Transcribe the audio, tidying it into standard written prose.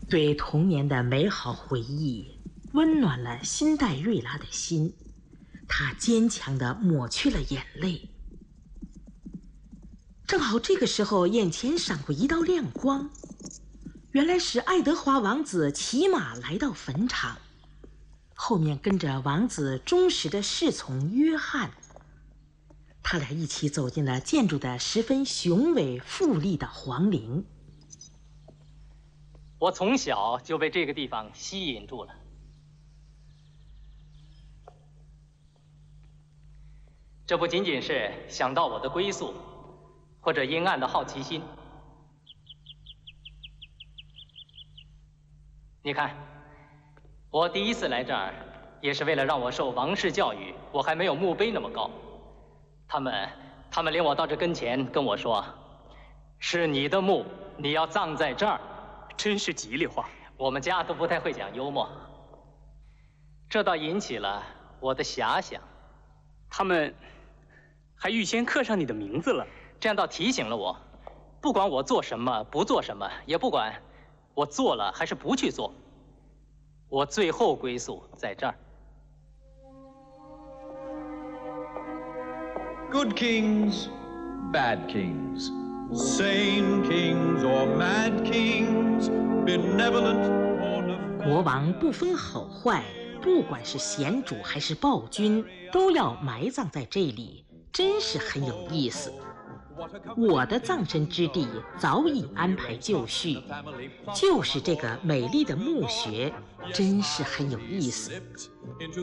对童年的美好回忆温暖了辛黛瑞拉的心，她坚强地抹去了眼泪。正好这个时候，眼前闪过一道亮光，原来是爱德华王子骑马来到坟场，后面跟着王子忠实的侍从约翰。他俩一起走进了建筑的十分雄伟富丽的皇陵。 我从小就被这个地方吸引住了。这不仅仅是想到我的归宿，或者阴暗的好奇心。你看，我第一次来这儿，也是为了让我受王室教育。我还没有墓碑那么高。他们领我到这跟前，跟我说：“是你的墓，你要葬在这儿。” 真是吉利话。 我们家都不太会讲幽默，这倒引起了我的遐想。 他们还预先刻上你的名字了， 这样倒提醒了我，不管我做什么，不做什么，也不管我做了还是不去做，我最后归宿在这儿。 Good kings, bad kings, sane kings or mad kings, benevolent or nefarious. 国王不分好坏，不管是贤主还是暴君，都要埋葬在这里，真是很有意思。我的葬身之地早已安排就绪，就是这个美丽的墓穴，真是很有意思。